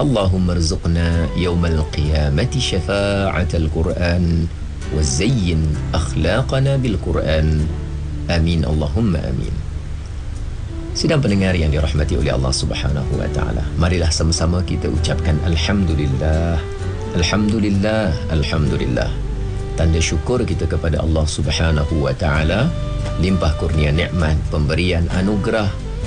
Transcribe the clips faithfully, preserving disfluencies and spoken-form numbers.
Allahumma rzuqna yawmal qiyamati syafa'atal Qur'an wa zayyin akhlaqana bil Qur'an. Amin Allahumma amin. Sidang pendengar yang dirahmati oleh Allah Subhanahu wa taala, marilah sama-sama kita ucapkan alhamdulillah. Alhamdulillah, alhamdulillah. Tanda syukur kita kepada Allah Subhanahu wa taala, limpah kurnia nikmat, pemberian anugerah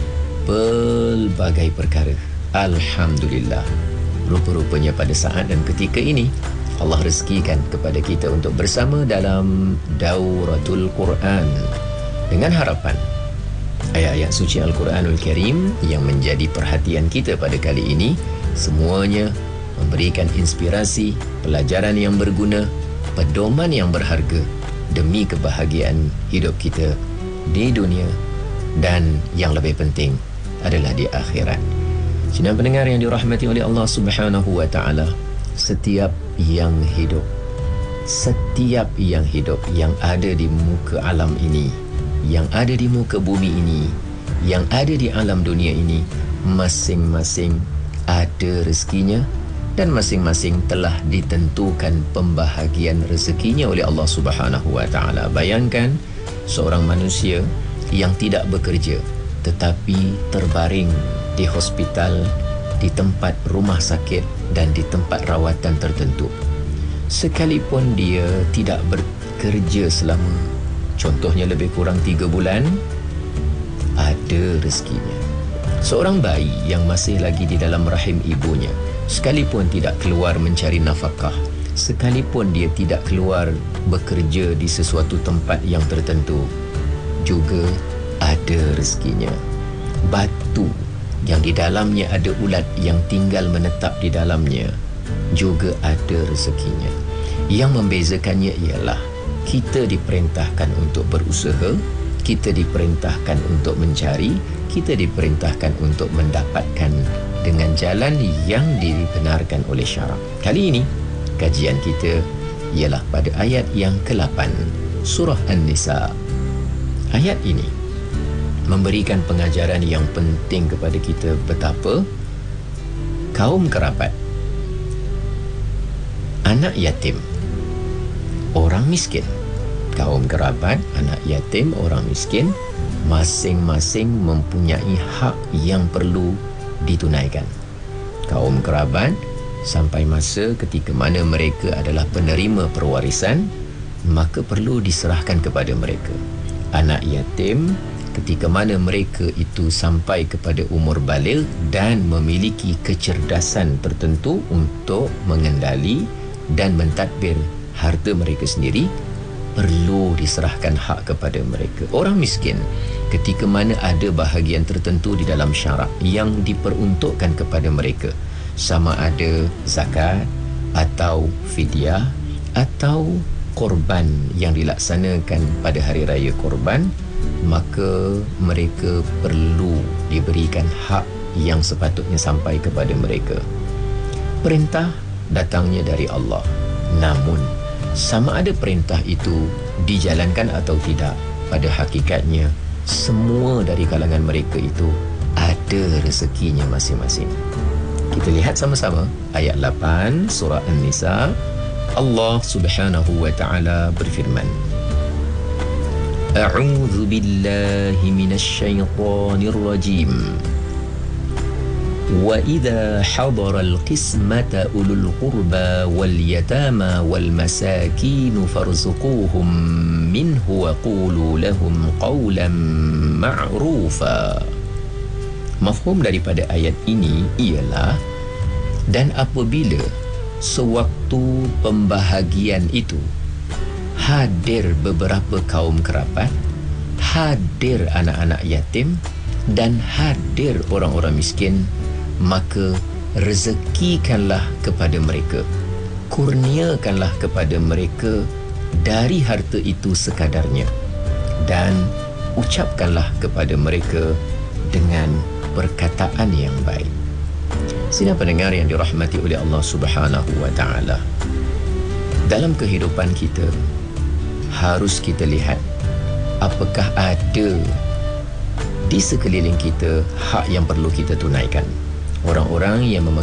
pelbagai perkara. Alhamdulillah. Rupa-rupanya pada saat dan ketika ini Allah rezekikan kepada kita untuk bersama dalam Dauratul Quran, dengan harapan ayat-ayat suci Al-Quranul Karim yang menjadi perhatian kita pada kali ini semuanya memberikan inspirasi, pelajaran yang berguna, pedoman yang berharga demi kebahagiaan hidup kita di dunia dan yang lebih penting adalah di akhirat. Sidang pendengar yang dirahmati oleh Allah Subhanahu wa taala, setiap yang hidup, setiap yang hidup yang ada di muka alam ini, yang ada di muka bumi ini, yang ada di alam dunia ini, masing-masing ada rezekinya dan masing-masing telah ditentukan pembahagian rezekinya oleh Allah Subhanahu wa taala. Bayangkan seorang manusia yang tidak bekerja tetapi terbaring di hospital, di tempat rumah sakit dan di tempat rawatan tertentu. Sekalipun dia tidak bekerja selama contohnya lebih kurang tiga bulan, ada rezekinya. Seorang bayi yang masih lagi di dalam rahim ibunya, sekalipun tidak keluar mencari nafkah, sekalipun dia tidak keluar bekerja di sesuatu tempat yang tertentu, juga ada rezekinya. Batu yang di dalamnya ada ulat yang tinggal menetap di dalamnya juga ada rezekinya. Yang membezakannya ialah kita diperintahkan untuk berusaha, kita diperintahkan untuk mencari, kita diperintahkan untuk mendapatkan dengan jalan yang dibenarkan oleh syarak. Kali ini kajian kita ialah pada ayat yang ke lapan surah An-Nisa. Ayat ini memberikan pengajaran yang penting kepada kita betapa kaum kerabat, anak yatim, orang miskin, kaum kerabat, anak yatim, orang miskin, masing-masing mempunyai hak yang perlu ditunaikan. Kaum kerabat sampai masa ketika mana mereka adalah penerima perwarisan, maka perlu diserahkan kepada mereka. Anak yatim ketika mana mereka itu sampai kepada umur baligh dan memiliki kecerdasan tertentu untuk mengendali dan mentadbir harta mereka sendiri, perlu diserahkan hak kepada mereka. Orang miskin ketika mana ada bahagian tertentu di dalam syarak yang diperuntukkan kepada mereka, sama ada zakat atau fidyah atau korban yang dilaksanakan pada hari raya korban, maka mereka perlu diberikan hak yang sepatutnya sampai kepada mereka. Perintah datangnya dari Allah, namun sama ada perintah itu dijalankan atau tidak, pada hakikatnya semua dari kalangan mereka itu ada rezekinya masing-masing. Kita lihat sama-sama ayat lapan surah An-Nisa. Allah Subhanahu wa taala berfirman, A'udzu billahi minasyaitonir rajim. Wa idza hadara al-qismata ulul qurba wal yatama wal masakin farzuquhum minhu wa qulu lahum qawlan ma'rufa. Mafhum daripada ayat ini ialah, dan apabila sewaktu pembahagian itu hadir beberapa kaum kerabat, hadir anak-anak yatim dan hadir orang-orang miskin, maka rezekikanlah kepada mereka, kurniakanlah kepada mereka dari harta itu sekadarnya, dan ucapkanlah kepada mereka dengan perkataan yang baik. Sidang pendengar yang dirahmati oleh Allah Subhanahu wa taala, dalam kehidupan kita harus kita lihat apakah ada di sekeliling kita hak yang perlu kita tunaikan. Orang-orang yang